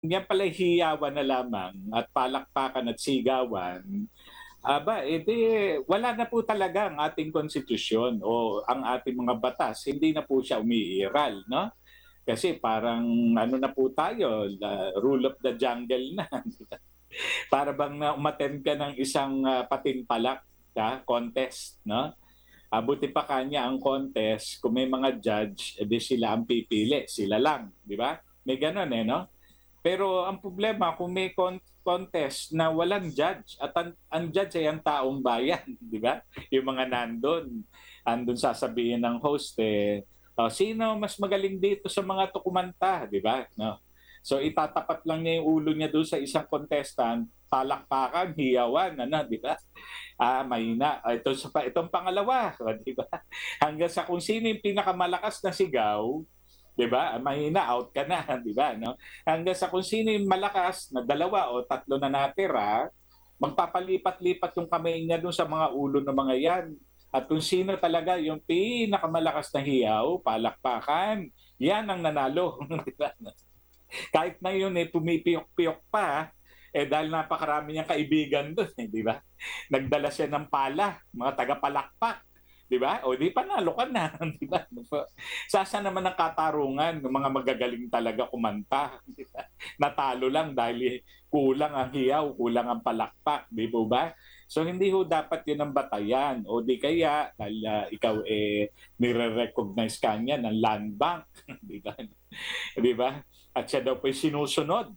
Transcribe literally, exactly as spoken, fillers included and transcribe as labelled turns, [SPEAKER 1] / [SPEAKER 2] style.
[SPEAKER 1] Yan pala'y hiyawan na lamang at palakpakan at sigawan, aba, eh, di wala na po talaga ang ating konstitusyon o ang ating mga batas, hindi na po siya umiiral, 'no? Kasi parang ano na po tayo, the rule of the jungle na, di ba? Para bang na umattend ka ng isang, ah, patimpalak, ah, contest, 'no? Ah, buti pa kanya ang contest kung may mga judge, eh, di sila ang pipili, sila lang, di ba? May gano'n, eh, 'no? Pero ang problema kung may con contest na walang judge at ang ang judge ay ang taong bayan, di ba? Yung mga nandun, andun sasabihin ng host, eh, "Oh, sino mas magaling dito sa mga to kumanta?" Di ba, 'no? So itatapat lang niya yung ulo niya dun sa isang contestant, palakpakan, hiyawan, ano, di ba? Ah, mahina, ah, ito sa pa itong pangalawa, oh, di ba? Hanggang sa kung sino yung pinakamalakas na sigaw, di ba, mahina, out ka na, di ba, 'no? Hanggang sa kung sino yung malakas na dalawa o tatlo na natira, magpapalipat-lipat yung kamay niya dun sa mga ulo ng mga 'yan. At kung sino talaga yung pinakamalakas na hiyaw, palakpakan, 'yan ang nanalo, di ba, 'no? Kahit na yun, eh, pumipiyok-piyok pa, eh, dahil napakarami niyang kaibigan dun, eh, di ba? Nagdala siya ng pala, mga tagapalakpak, di ba? O di panalo ka na, di ba? Saan naman ang katarungan ng mga magagaling talaga kumanta, di ba? Natalo lang dahil, eh, kulang ang hiyaw, kulang ang palakpak, di po ba? So hindi ho dapat yun ang batayan o di kaya dahil, ah, ikaw, eh, nire-recognize ka niya ng land bank, di ba? Di ba? At siya daw po'y sinusunod